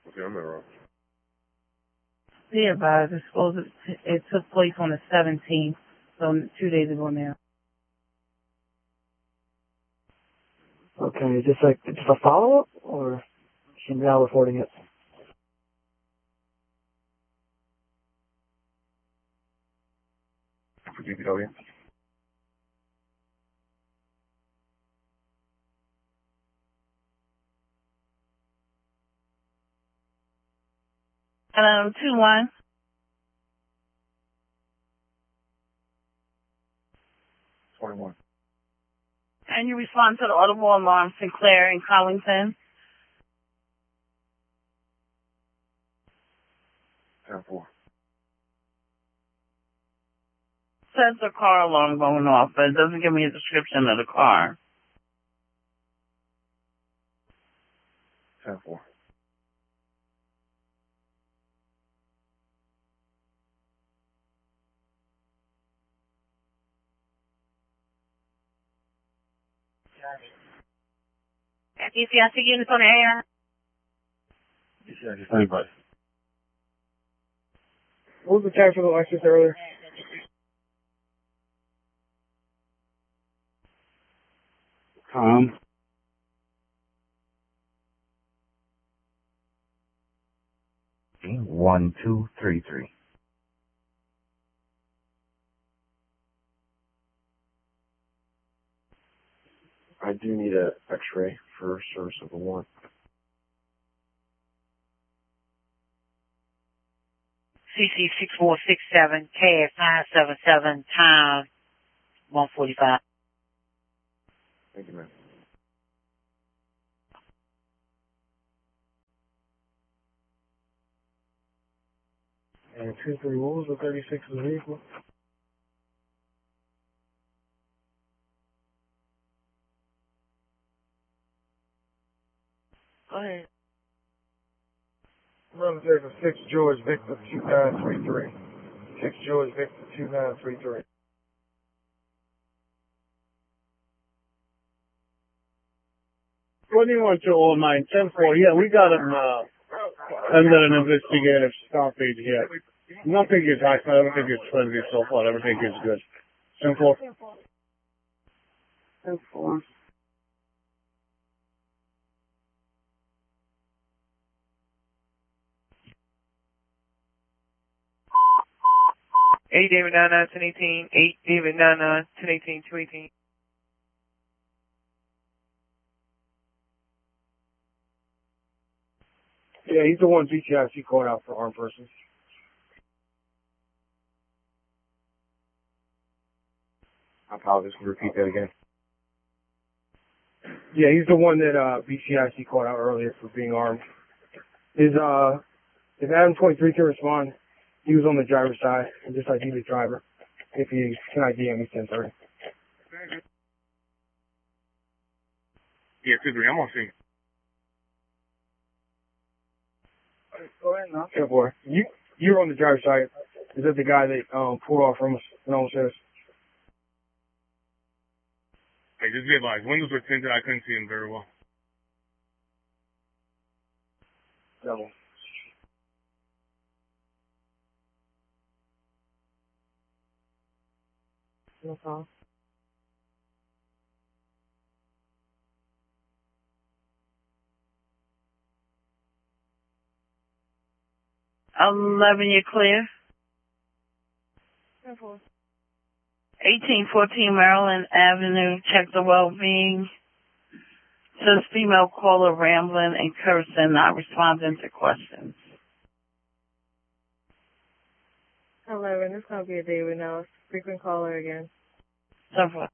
Okay, I'm in wrong. Be advised, it took place on the 17th, so 2 days ago now. Okay, is this like just a follow-up, or she's now reporting it? For DPW. Hello, 2-1. 21. Can you respond to the audible alarm, Sinclair and Collington? 10-4. Says the car alarm going off, but it doesn't give me a description of the car. 10-4. DCIC units on the air. DCIC standby. What was the time for the Lexus earlier? Tom. Okay, 1233. I do need an X-ray for service of the warrant. CC 6467, KF 977, time 1:45. Thank you, ma'am. And 2-3, what was the 36 of the vehicle? Go ahead. Run there for 6 George Victor 2933. 6 George Victor 2933. 21-09, 10-4. Yeah, we got him under an investigative stoppage here. Nothing is happening. Everything is friendly so far. Everything is good. 10-4. 10-4. Eight David 99 1018. 8 David 99 1018 218. Yeah, he's the one GTIC called out for armed persons. I apologize. Can you repeat that again? Yeah, he's the one that BCIC called out earlier for being armed. If Adam 23 can respond, he was on the driver's side and just ID the driver. If he can ID him, he's 1030. Yeah, 2-3. I'm on scene. Go ahead now. Yeah, boy. You're on the driver's side. Is that the guy that pulled off from us and almost hit us? Hey, just be advised. Windows were tinted. I couldn't see him very well. Double. No problem. You're clear. 1814 Maryland Avenue. Check the well-being. Says female caller rambling and cursing, not responding to questions. 11, this is going to be a David now. Frequent caller again. Several.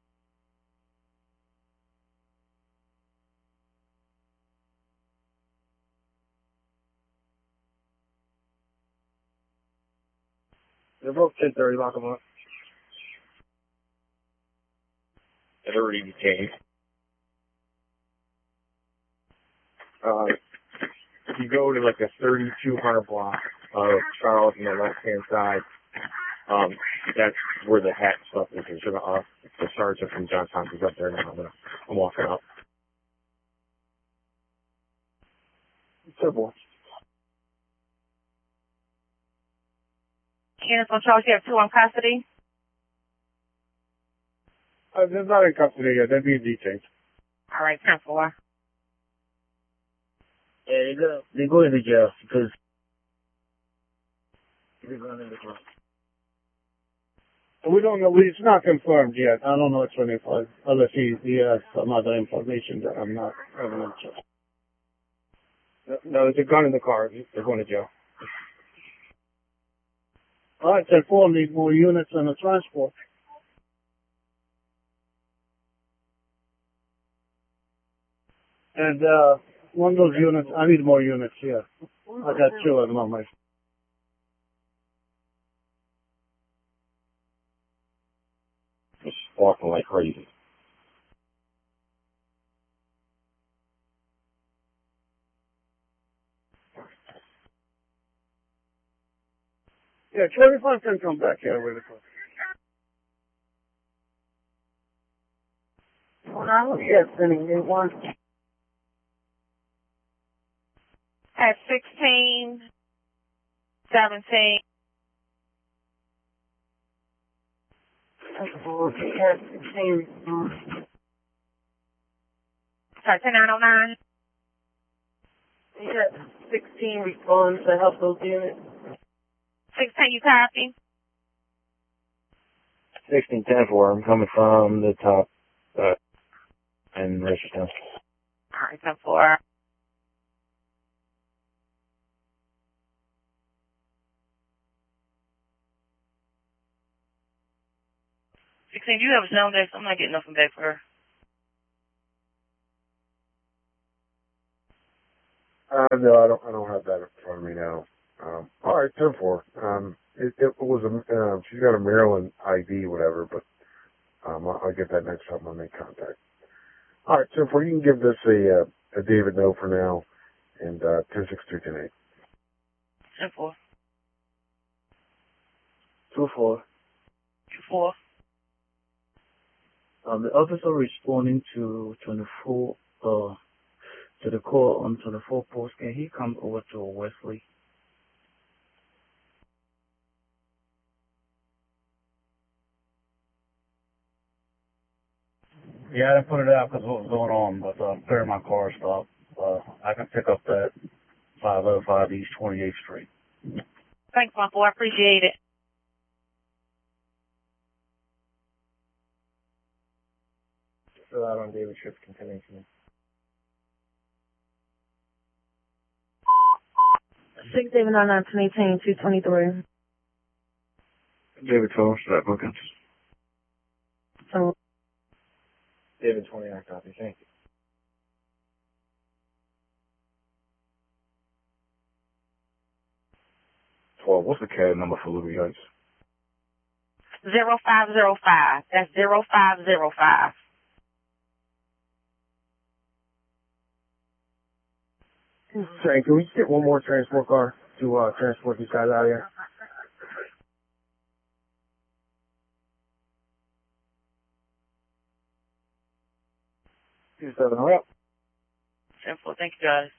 They're both 1030. Lock them up. It already became. If you go to like a 3200 block of Charles on the left-hand side, that's where the hat stuff is. The sergeant from Johnstown is up there now. I'm walking up. Simple. units on charge. You have 2 on custody. They're not in custody yet. They're being detained. All right, 10-4. Yeah, they're going to jail because they're going in the jail. We don't know. It's not confirmed yet. I don't know what's when unless he has some other information that I'm not having interest. No, there's a gun in the car. They're going to jail. All right, 10-4 need more units in the transport. And one of those units, I need more units here. I got 2 of them on my. Just walking like crazy. Yeah, 25 can come back here really quick. Hold on, yes, sending one. At 16, 17. Sorry, 10909. You got 16 respond to help those units. 16, you copy? 16-10-4. I'm coming from the top, in Richardson. All right, 10-4. Do you have a zone there? I'm not getting nothing back for her. No, I don't have that in front of me now. All right, 10-4. It was she's got a Maryland ID, whatever, but I'll get that next time I make contact. All right, 10-4. You can give this a David no for now, and 10-6-2-10-8. 10-4. 2-4. 2-4. The officer responding to 24, to the call on 24 post, can he come over to Wesley? Yeah, I didn't put it out because of what was going on, but clear my car stop. I can pick up that 505 East 28th Street. Thanks, my boy. I appreciate it. Fill out on David Tripp's continuation. 6 David 99 2018 223. David 12, should I book it? So David 20, I copy. Thank you. What's the CAD number for Louis Heights? 0505. That's 0505. Saying, can we just get one more transport car to transport these guys out of here? Two 7 up. 10-4. Thank you, guys.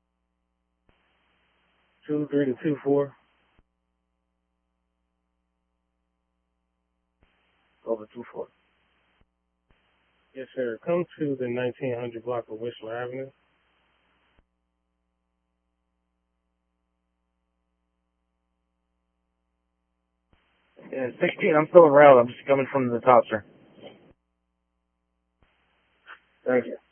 2-3 to 2-4. Over 2-4. Yes, sir. Come to the 1900 block of Whistler Avenue. Yeah, 16, I'm still in route. I'm just coming from the top, sir. Thank you.